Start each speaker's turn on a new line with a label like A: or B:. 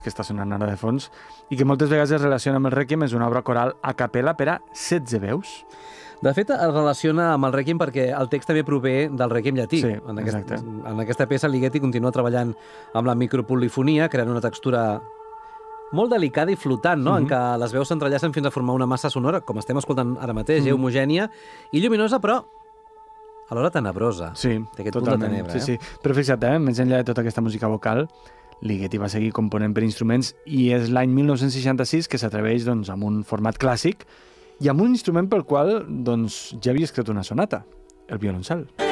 A: que està sonant ara de fons, i que moltes vegades es relaciona amb el Rèquiem, és una obra coral a capella per a 16 veus.
B: De fet, es relaciona amb el Rèquiem perquè el text també prové del Rèquiem llatí.
A: Sí, exacte.
B: En aquesta peça, Ligeti continua treballant amb la micropolifonia, creant una textura molt delicada i flotant, no? En què les veus s'entrellacen fins a formar una massa sonora, com estem escoltant ara mateix, homogènia i lluminosa, però alhora tenebrosa.
A: Sí,
B: té aquest
A: totalment.
B: punt de tenebra,
A: sí. Però fixa't, més enllà de tota aquesta música vocal, Ligeti va seguir component per instruments i és l'any 1966 que s'atreveix amb un format clàssic i amb un instrument pel qual ja havia escrit una sonata, el violoncel.